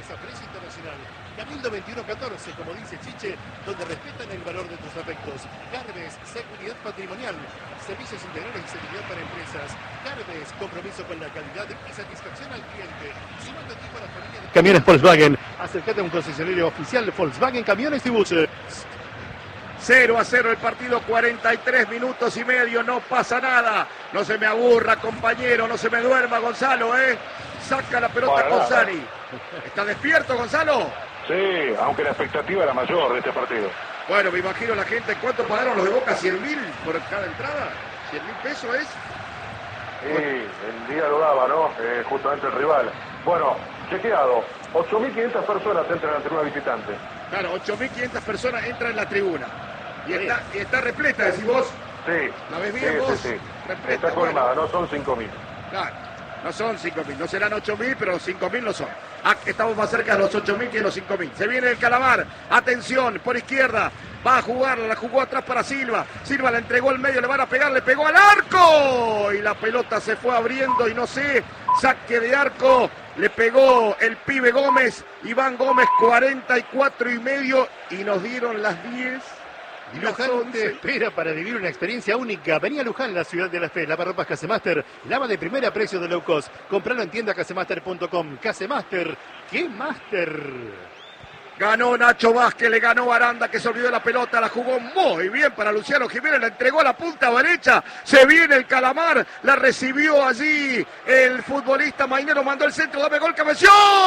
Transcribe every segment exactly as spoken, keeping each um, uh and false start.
empresa Precio Internacional. Cabildo veintiuno catorce, como dice Chiche, donde respetan el valor de tus afectos. Garbes, seguridad patrimonial, servicios integrales y seguridad para empresas. Garbes, compromiso con la calidad y satisfacción al cliente. Sumando equipo a la familia de camiones Volkswagen. Acércate a un concesionario oficial de Volkswagen Camiones y Buses. cero a cero el partido, cuarenta y tres minutos y medio, no pasa nada. No se me aburra, compañero, no se me duerma, Gonzalo, ¿eh? Saca la pelota Gonzali. ¿Está despierto, Gonzalo? Sí, aunque la expectativa era mayor de este partido. Bueno, me imagino la gente, ¿cuánto pagaron los de Boca? ¿cien mil por cada entrada? ¿cien mil pesos es? Sí, el día lo daba, ¿no? Eh, justamente el rival. Bueno, chequeado, ocho mil quinientas personas entran a la tribuna visitante. Claro, ocho mil quinientas personas entran en la tribuna. Y está, y está repleta, decís vos. Sí. ¿La ves bien sí, vos? Sí, sí. Repleta, está colmada, bueno. No son cinco mil. Claro, no son cinco mil, no serán ocho mil, pero cinco mil no son. Ah, estamos más cerca de los ocho mil que de los cinco mil. Se viene el Calamar, atención, por izquierda, va a jugarla, la jugó atrás para Silva. Silva la entregó al medio, le van a pegar, le pegó al arco. Y la pelota se fue abriendo y no sé, saque de arco. Le pegó el pibe Gómez, Iván Gómez, cuarenta y cuatro y medio, y nos dieron las diez. Y Luján te espera para vivir una experiencia única. Vení a Luján, la ciudad de la fe. Lavarropas Casemaster, lava de primera a precio de low cost. Compralo en tienda casemaster punto com. Casemaster, ¡qué máster! Ganó Nacho Vázquez, le ganó Aranda, que se olvidó de la pelota, la jugó muy bien para Luciano Jiménez, la entregó a la punta derecha, se viene el Calamar, la recibió allí el futbolista Mainero, mandó el centro, dame gol, cabeció.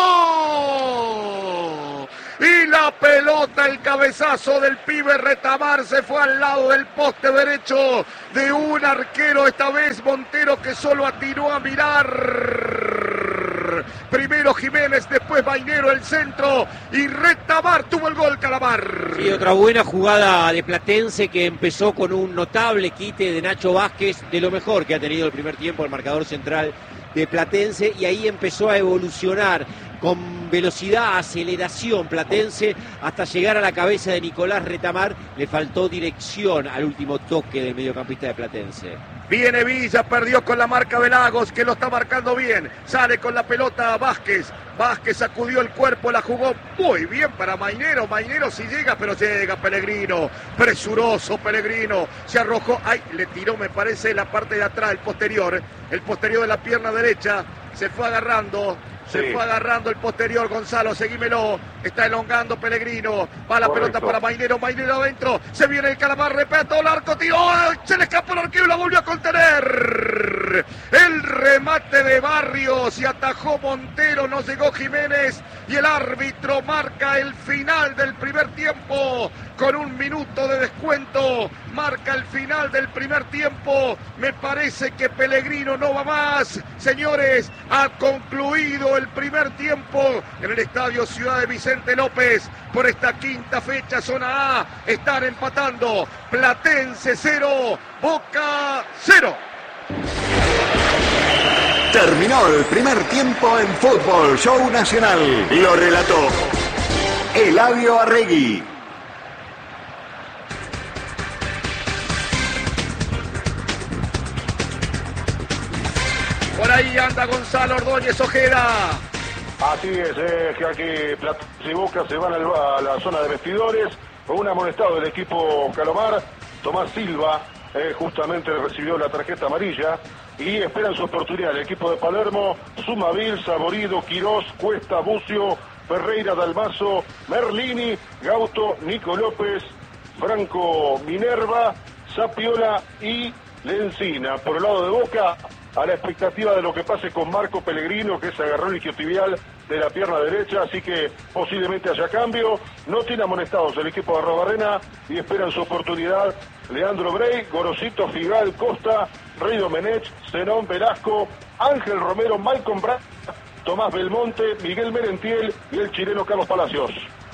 Y la pelota, el cabezazo del pibe Retamar se fue al lado del poste derecho de un arquero, esta vez Montero, que solo atinó a mirar. Primero Jiménez, después Mainero, el centro, y Retamar tuvo el gol, Calamar. Sí, otra buena jugada de Platense, que empezó con un notable quite de Nacho Vázquez, de lo mejor que ha tenido el primer tiempo el marcador central de Platense, y ahí empezó a evolucionar con velocidad, aceleración Platense, hasta llegar a la cabeza de Nicolás Retamar. Le faltó dirección al último toque del mediocampista de Platense. Viene Villa, perdió con la marca de Lagos, que lo está marcando bien. Sale con la pelota Vázquez. Vázquez sacudió el cuerpo, la jugó muy bien para Mainero. Mainero sí llega, pero llega Pellegrino. Presuroso Pellegrino. Se arrojó. Ay, le tiró, me parece, la parte de atrás, el posterior. El posterior de la pierna derecha. Se fue agarrando. Se sí. fue agarrando el posterior, Gonzalo, seguímelo. Está elongando Pellegrino. Va la Correcto. pelota para Mainero, Mainero adentro. Se viene el Calamar, repito, el arco, tiró. Se le escapó el arquero y la volvió a contener. El remate de Barrios y atajó Montero, no llegó Jiménez. Y el árbitro marca el final del primer tiempo. Con un minuto de descuento, marca el final del primer tiempo. Me parece que Pellegrino no va más. Señores, ha concluido el primer tiempo en el estadio Ciudad de Vicente López. Por esta quinta fecha, zona A, están empatando. Platense cero, Boca cero. Terminó el primer tiempo en Fútbol Show Nacional. Lo relató Eladio Arregui. Por ahí anda Gonzalo Ordóñez Ojeda. Así es, eh, que aquí Platense y Boca se van al, a la zona de vestidores con un amonestado del equipo Calamar. Tomás Silva eh, justamente recibió la tarjeta amarilla y esperan su oportunidad. El equipo de Palermo, Sumavil, Saborido, Quirós, Cuesta, Bucio, Ferreira, Dalmazo, Merlini, Gauto, Nico López, Franco Minerva, Sapiola y Lencina. Por el lado de Boca, a la expectativa de lo que pase con Marco Pellegrino, que se agarró el isquiotibial de la pierna derecha, así que posiblemente haya cambio. No tiene amonestados el equipo de Arrobarrena y esperan su oportunidad Leandro Brey, Gorosito, Figal, Costa, Rey Domenech, Zenón Velasco, Ángel Romero, Malcolm Brand, Tomás Belmonte, Miguel Merentiel y el chileno Carlos Palacios.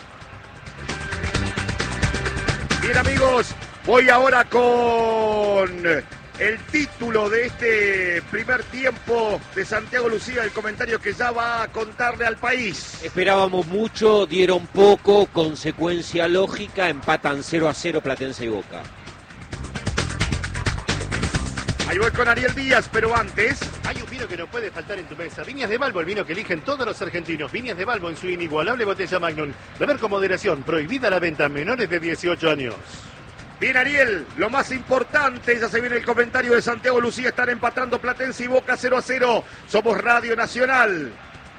Bien, amigos, voy ahora con el título de este primer tiempo de Santiago Lucía, el comentario que ya va a contarle al país. Esperábamos mucho, dieron poco, consecuencia lógica, empatan cero a cero Platense y Boca. Ahí voy con Ariel Díaz, pero antes... Hay un vino que no puede faltar en tu mesa. Viñas de Balbo, el vino que eligen todos los argentinos. Viñas de Balbo en su inigualable botella Magnum. Beber con moderación. Prohibida la venta a menores de dieciocho años. Bien, Ariel, lo más importante, ya se viene el comentario de Santiago Lucía, están empatando Platense y Boca cero a cero. Somos Radio Nacional.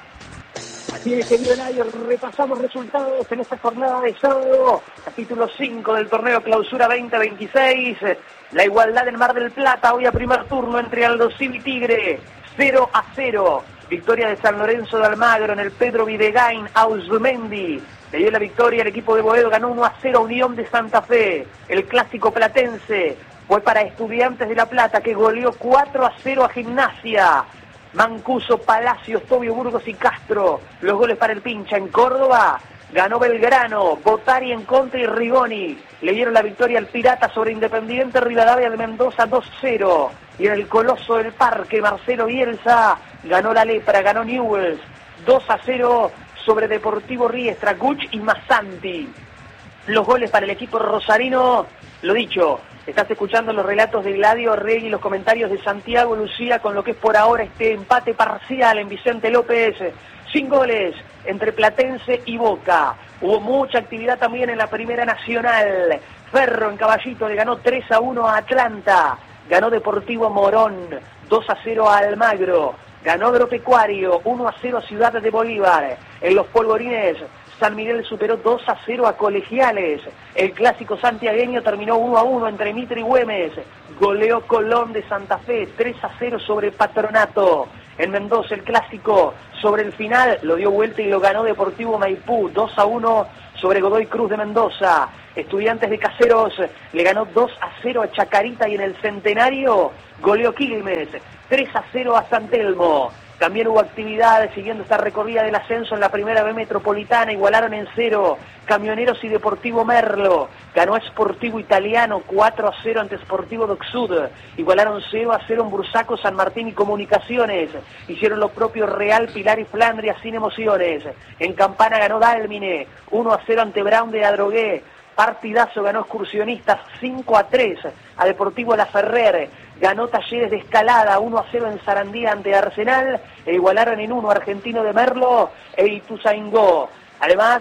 Así es, querido Eladio, repasamos resultados en esta jornada de sábado, capítulo cinco del torneo Clausura veinte veintiséis. La igualdad en Mar del Plata, hoy a primer turno entre Aldosivi y Tigre, cero a cero. Victoria de San Lorenzo de Almagro en el Pedro Videgain, Ausmendi. Le dio la victoria, el equipo de Boedo ganó uno a cero a Unión de Santa Fe. El clásico platense fue para Estudiantes de La Plata, que goleó cuatro a cero a Gimnasia. Mancuso, Palacios, Tobio, Burgos y Castro. Los goles para el Pincha. En Córdoba ganó Belgrano, Botari en contra y Rigoni. Le dieron la victoria al Pirata sobre Independiente Rivadavia de Mendoza dos cero. Y en el Coloso del Parque, Marcelo Bielsa ganó la Lepra, ganó Newells dos a cero sobre Deportivo Riestra, Guch y Massanti. Los goles para el equipo rosarino, lo dicho, estás escuchando los relatos de Eladio Arregui y los comentarios de Santiago Lucía con lo que es por ahora este empate parcial en Vicente López, sin goles entre Platense y Boca. Hubo mucha actividad también en la Primera Nacional. Ferro en Caballito le ganó tres a uno a Atlanta, ganó Deportivo Morón dos a cero a Almagro, ganó Agropecuario uno a cero a Ciudad de Bolívar. En los polvorines, San Miguel superó dos a cero a Colegiales. El clásico santiagueño terminó uno a uno entre Mitre y Güemes. Goleó Colón de Santa Fe tres a cero sobre Patronato. En Mendoza el clásico sobre el final lo dio vuelta y lo ganó Deportivo Maipú dos a uno sobre Godoy Cruz de Mendoza. Estudiantes de Caseros le ganó dos a cero a Chacarita y en el Centenario goleó Quilmes tres a cero a San Telmo. También hubo actividades siguiendo esta recorrida del ascenso en la Primera B Metropolitana. Igualaron en cero Camioneros y Deportivo Merlo. Ganó Sportivo Italiano cuatro a cero ante Sportivo Docsud. Igualaron cero a cero en Bursaco, San Martín y Comunicaciones. Hicieron lo propio Real, Pilar y Flandria sin emociones. En Campana ganó Dálmine uno a cero ante Brown de Adrogué. Partidazo, ganó Excursionistas cinco a tres a Deportivo La Ferrer. Ganó Talleres de Escalada uno a cero en Sarandí ante Arsenal. E igualaron en uno Argentino de Merlo e Ituzaingó. Además,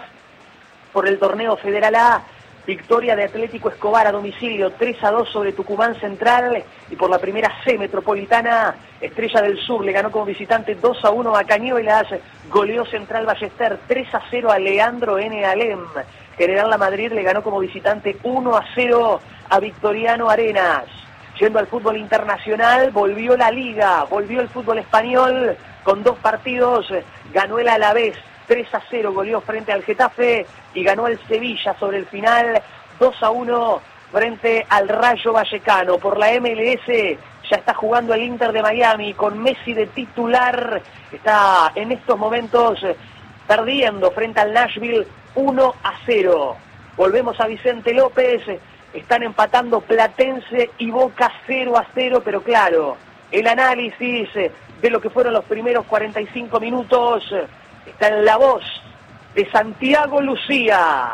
por el torneo Federal A, victoria de Atlético Escobar a domicilio tres a dos sobre Tucumán Central. Y por la Primera C Metropolitana, Estrella del Sur le ganó como visitante dos a uno a Cañuelas. Goleó Central Ballester tres a cero a Leandro N. Alem. General La Madrid le ganó como visitante uno a cero a Victoriano Arenas. Yendo al fútbol internacional, volvió la Liga, volvió el fútbol español con dos partidos. Ganó el Alavés tres a cero, goleó frente al Getafe y ganó el Sevilla sobre el final dos a uno frente al Rayo Vallecano. Por la M L S ya está jugando el Inter de Miami con Messi de titular. Está en estos momentos perdiendo frente al Nashville uno a cero. Volvemos a Vicente López. Están empatando Platense y Boca cero a cero, pero claro, el análisis de lo que fueron los primeros cuarenta y cinco minutos está en la voz de Santiago Lucía.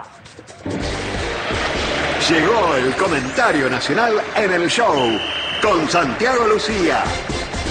Llegó el comentario nacional en el show con Santiago Lucía.